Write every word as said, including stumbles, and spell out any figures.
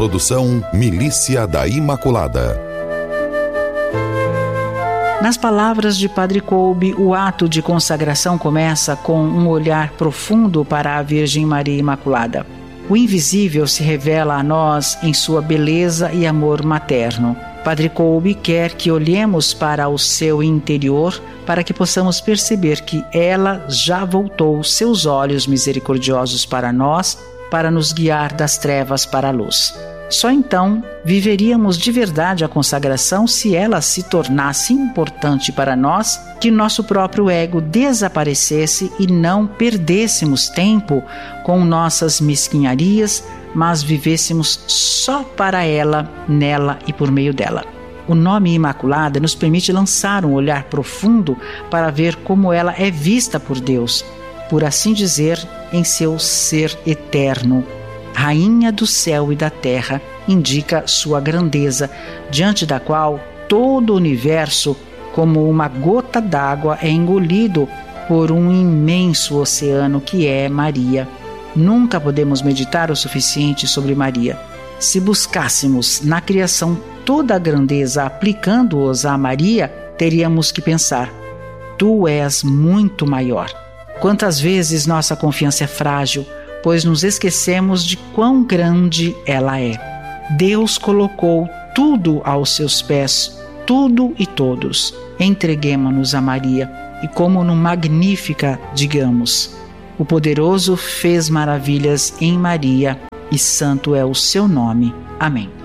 Produção Milícia da Imaculada. Nas palavras de Padre Kolbe, o ato de consagração começa com um olhar profundo para a Virgem Maria Imaculada. O invisível se revela a nós em sua beleza e amor materno. Padre Kolbe quer que olhemos para o seu interior para que possamos perceber que ela já voltou seus olhos misericordiosos para nós, para nos guiar das trevas para a luz. Só então viveríamos de verdade a consagração se ela se tornasse importante para nós, que nosso próprio ego desaparecesse e não perdêssemos tempo com nossas mesquinharias, mas vivêssemos só para ela, nela e por meio dela. O nome Imaculada nos permite lançar um olhar profundo para ver como ela é vista por Deus, por assim dizer, em seu ser eterno. Rainha do céu e da terra, indica sua grandeza, diante da qual todo o universo, como uma gota d'água, é engolido por um imenso oceano que é Maria. Nunca podemos meditar o suficiente sobre Maria. Se buscássemos na criação toda a grandeza aplicando-os a Maria, teríamos que pensar: tu és muito maior. Quantas vezes nossa confiança é frágil, pois nos esquecemos de quão grande ela é. Deus colocou tudo aos seus pés, tudo e todos. Entreguemo-nos a Maria e, como no Magnífica, digamos: o poderoso fez maravilhas em Maria e santo é o seu nome. Amém.